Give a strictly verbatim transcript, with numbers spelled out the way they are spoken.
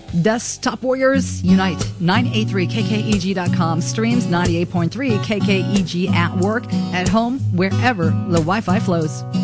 Desktop Warriors Unite. nine eighty-three K K E G dot com streams ninety-eight point three K K E G at work, at home, wherever the Wi-Fi flows.